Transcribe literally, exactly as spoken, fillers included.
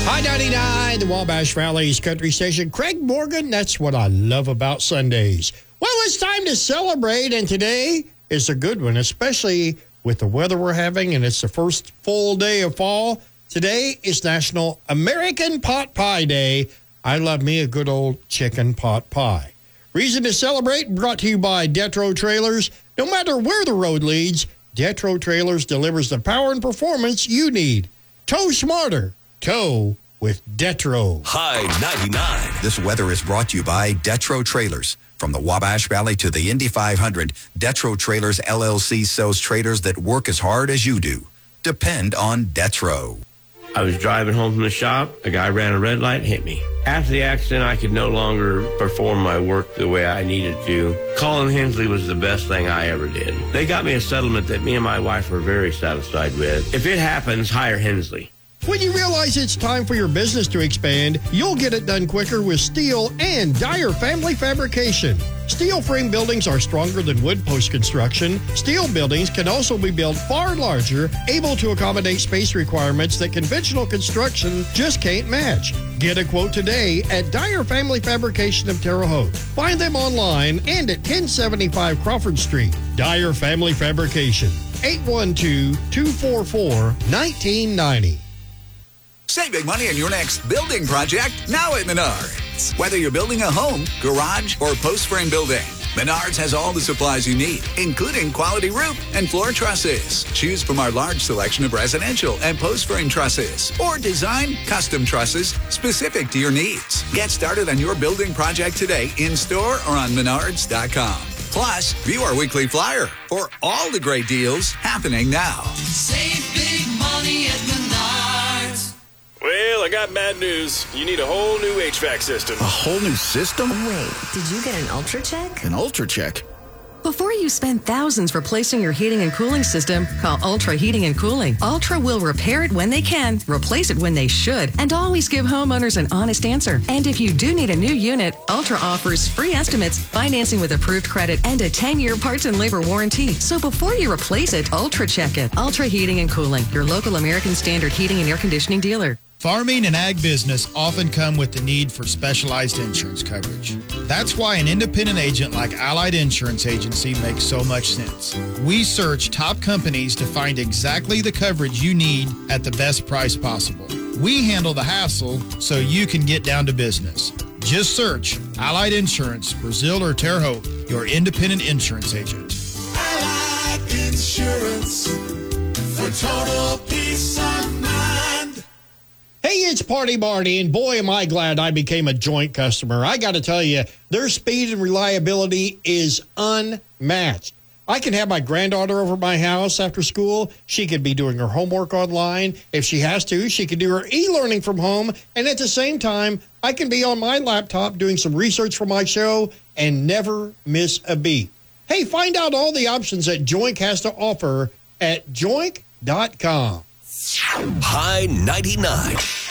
High ninety-nine, the Wabash Valley's country station. Craig Morgan, that's what I love about Sundays. Well, it's time to celebrate, and today is a good one, especially with the weather we're having, and it's the first full day of fall. Today is National American Pot Pie Day. I love me a good old chicken pot pie. Reason to celebrate, brought to you by Detro Trailers. No matter where the road leads, Detro Trailers delivers the power and performance you need. Tow smarter. Tow with Detro. High ninety-nine. This weather is brought to you by Detro Trailers. From the Wabash Valley to the Indy five hundred, Detro Trailers L L C sells trailers that work as hard as you do. Depend on Detro. I was driving home from the shop. A guy ran a red light and hit me. After the accident, I could no longer perform my work the way I needed to. Calling Hensley was the best thing I ever did. They got me a settlement that me and my wife were very satisfied with. If it happens, hire Hensley. When you realize it's time for your business to expand, you'll get it done quicker with steel and Dyer Family Fabrication. Steel frame buildings are stronger than wood post construction. Steel buildings can also be built far larger, able to accommodate space requirements that conventional construction just can't match. Get a quote today at Dyer Family Fabrication of Terre Haute. Find them online and at ten seventy-five Crawford Street. Dyer Family Fabrication, eight one two, two four four, one nine nine zero. Save big money on your next building project now at Menards. Whether you're building a home, garage, or post frame building, Menards has all the supplies you need, including quality roof and floor trusses. Choose from our large selection of residential and post frame trusses, or design custom trusses specific to your needs. Get started on your building project today in store or on menards dot com. Plus, view our weekly flyer for all the great deals happening now. Save big money at Menards. Well, I got bad news. You need a whole new H V A C system. A whole new system? Wait, did you get an Ultra Check? An Ultra Check? Before you spend thousands replacing your heating and cooling system, call Ultra Heating and Cooling. Ultra will repair it when they can, replace it when they should, and always give homeowners an honest answer. And if you do need a new unit, Ultra offers free estimates, financing with approved credit, and a ten-year parts and labor warranty. So before you replace it, Ultra Check it. Ultra Heating and Cooling, your local American Standard heating and air conditioning dealer. Farming and ag business often come with the need for specialized insurance coverage. That's why an independent agent like Allied Insurance Agency makes so much sense. We search top companies to find exactly the coverage you need at the best price possible. We handle the hassle so you can get down to business. Just search Allied Insurance, Brazil or Terre Haute, your independent insurance agent. Allied Insurance for total peace of mind. Hey, it's Party Marty, and boy, am I glad I became a Joint customer. I got to tell you, their speed and reliability is unmatched. I can have my granddaughter over at my house after school. She could be doing her homework online. If she has to, she can do her e-learning from home. And at the same time, I can be on my laptop doing some research for my show and never miss a beat. Hey, find out all the options that Joint has to offer at joint dot com. High ninety-nine.